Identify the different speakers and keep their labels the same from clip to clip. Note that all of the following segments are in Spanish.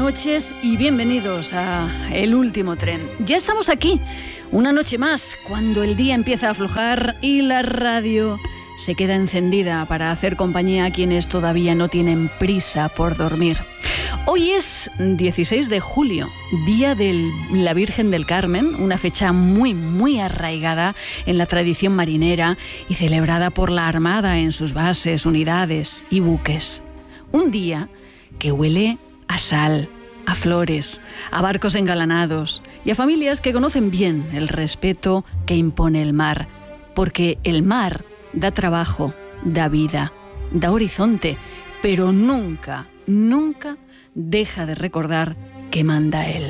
Speaker 1: noches y bienvenidos a El Último Tren. Ya estamos aquí, una noche más, cuando el día empieza a aflojar y la radio se queda encendida para hacer compañía a quienes todavía no tienen prisa por dormir. Hoy es 16 de julio, Día de la Virgen del Carmen, una fecha muy arraigada en la tradición marinera y celebrada por la Armada en sus bases, unidades y buques. Un día que huele a sal, a flores, a barcos engalanados y a familias que conocen bien el respeto que impone el mar, porque el mar da trabajo, da vida, da horizonte, pero nunca deja de recordar que manda él.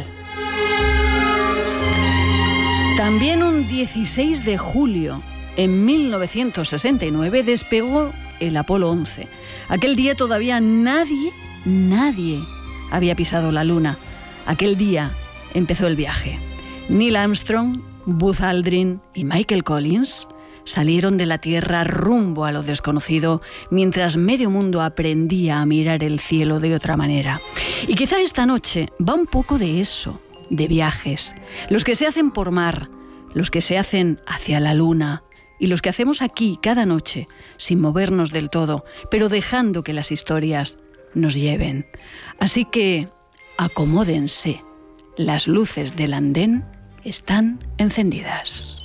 Speaker 1: También un 16 de julio, en 1969, despegó el Apolo 11. Aquel día todavía nadie había pisado la Luna. Aquel día empezó el viaje. Neil Armstrong, Buzz Aldrin y Michael Collins salieron de la Tierra rumbo a lo desconocido, mientras medio mundo aprendía a mirar el cielo de otra manera. Y quizá esta noche va un poco de eso, de viajes. Los que se hacen por mar, los que se hacen hacia la Luna y los que hacemos aquí cada noche, sin movernos del todo, pero dejando que las historias nos lleven. Así que acomódense, las luces del andén están encendidas.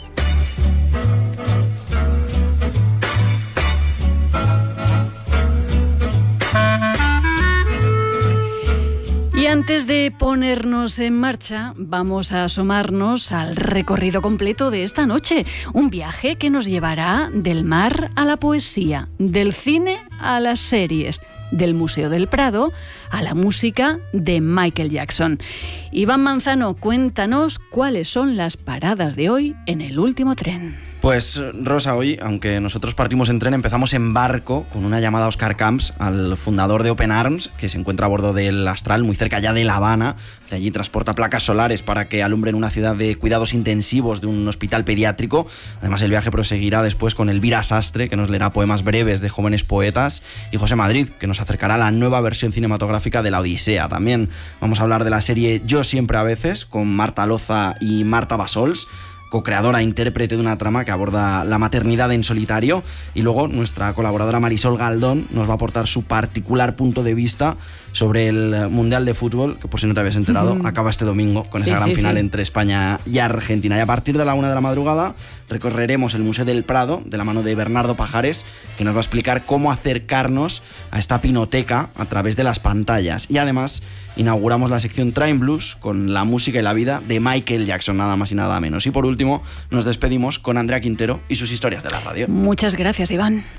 Speaker 1: Y antes de ponernos en marcha, vamos a asomarnos al recorrido completo de esta noche. Un viaje que nos llevará del mar a la poesía, del cine a las series, del Museo del Prado a la música de Michael Jackson. Iván Manzano, cuéntanos cuáles son las paradas de hoy en El Último Tren.
Speaker 2: Pues Rosa, hoy, aunque nosotros partimos en tren, empezamos en barco con una llamada a Oscar Camps, al fundador de Open Arms, que se encuentra a bordo del Astral, muy cerca ya de La Habana. De allí transporta placas solares para que alumbren una ciudad de cuidados intensivos de un hospital pediátrico. Además, el viaje proseguirá después con Elvira Sastre, que nos leerá poemas breves de jóvenes poetas, y José Madrid, que nos acercará a la nueva versión cinematográfica de La Odisea. También vamos a hablar de la serie Yo siempre a veces, con Marta Loza y Marta Bassols, co-creadora e intérprete de una trama que aborda la maternidad en solitario, y luego nuestra colaboradora Marisol Galdón nos va a aportar su particular punto de vista sobre el Mundial de Fútbol, que por si no te habías enterado, acaba este domingo con esa gran final entre España y Argentina. Y a partir de la 1 de la madrugada recorreremos el Museo del Prado de la mano de Bernardo Pajares, que nos va a explicar cómo acercarnos a esta pinoteca a través de las pantallas. Y además inauguramos la sección Train Blues con la música y la vida de Michael Jackson, nada más y nada menos. Y por último, nos despedimos con Andrea Quintero y sus historias de la radio.
Speaker 1: Muchas gracias, Iván.